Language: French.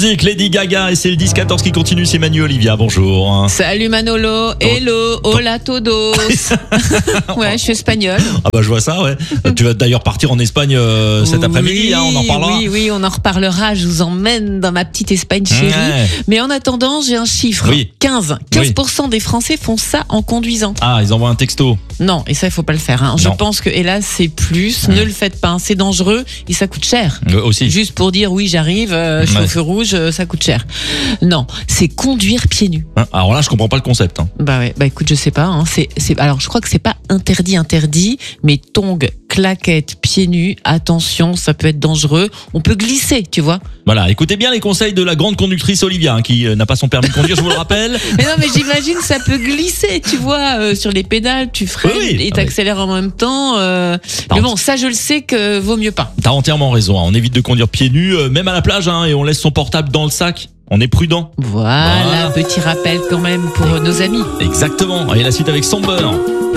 Lady Gaga et c'est le 10-14 qui continue, c'est Manu Olivia, bonjour. Salut Manolo, hello, hola todos. Ouais, je suis espagnole. Ah bah je vois ça, ouais. Tu vas d'ailleurs partir en Espagne cet après-midi, hein, on en parlera. Oui, on en reparlera, je vous emmène dans ma petite Espagne chérie. Ouais. Mais en attendant, j'ai un chiffre. Oui. 15% des Français font ça en conduisant. Ah, ils envoient un texto. Non, et ça, il faut pas le faire. Hein. Je pense que, hélas, c'est plus. Ne le faites pas, c'est dangereux et ça coûte cher. Aussi. Juste pour dire, oui, j'arrive, je suis au feu rouge, ça coûte cher. Non, c'est conduire pieds nus. Alors là, je comprends pas le concept. Hein. Bah ouais, bah écoute, je sais pas. Hein. Alors, je crois que c'est pas interdit, mais tongs, claquettes, pieds nus, attention, ça peut être dangereux. On peut glisser, tu vois. Voilà, écoutez bien les conseils de la grande conductrice Olivia, hein, qui n'a pas son permis de conduire, je vous le rappelle. Mais non, mais j'imagine ça peut glisser, tu vois, sur les pédales, tu freines et t'accélères en même temps. Mais bon, ça, je le sais que vaut mieux pas. T'as entièrement raison. Hein. On évite de conduire pieds nus, même à la plage, hein, et on laisse son portable dans le sac. On est prudent. Voilà, petit rappel quand même pour nos amis. Exactement. Et la suite avec Somber.